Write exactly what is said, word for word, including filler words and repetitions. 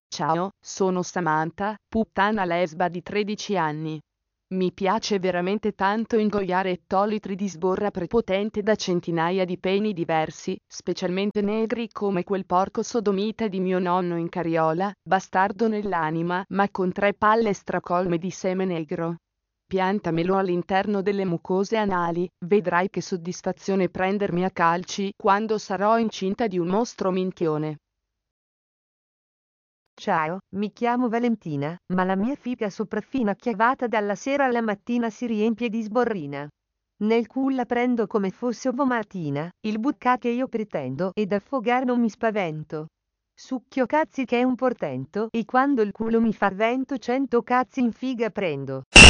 Ciao, sono Samantha, puttana lesba di tredici anni. Mi piace veramente tanto ingoiare ettolitri di sborra prepotente da centinaia di peni diversi, specialmente negri come quel porco sodomita di mio nonno in carriola, bastardo nell'anima, ma con tre palle stracolme di seme negro. Piantamelo all'interno delle mucose anali, vedrai che soddisfazione prendermi a calci quando sarò incinta di un mostro minchione. Ciao, mi chiamo Valentina, ma la mia figa sopraffina chiavata dalla sera alla mattina si riempie di sborrina. Nel culo la prendo come fosse ovomatina, il bucca che io pretendo ed affogare non mi spavento. Succhio cazzi che è un portento e quando il culo mi fa vento cento cazzi in figa prendo.